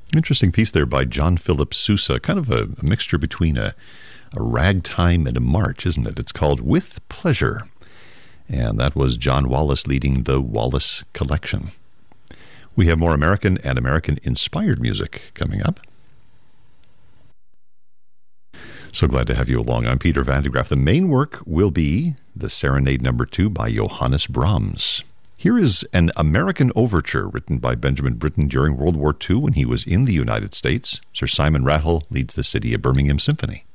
Interesting piece there by John Philip Sousa, kind of a mixture between a ragtime and a march, isn't it? It's called With Pleasure, and that was John Wallace leading the Wallace Collection. We have more American and American-inspired music coming up. So glad to have you along. I'm Peter Van de Graaff. The main work will be the Serenade No. 2 by Johannes Brahms. Here is an American overture written by Benjamin Britten during World War II when he was in the United States. Sir Simon Rattle leads the City of Birmingham Symphony.